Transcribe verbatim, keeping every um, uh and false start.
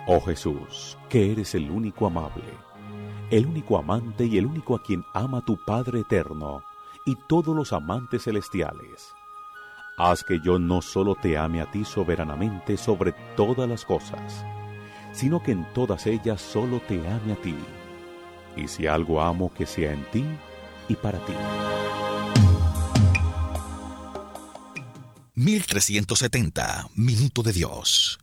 Oh Jesús, que eres el único amable, el único amante y el único a quien ama tu Padre eterno y todos los amantes celestiales. Haz que yo no solo te ame a ti soberanamente sobre todas las cosas, sino que en todas ellas solo te ame a ti. Y si algo amo, que sea en ti y para ti. mil trescientos setenta, Minuto de Dios.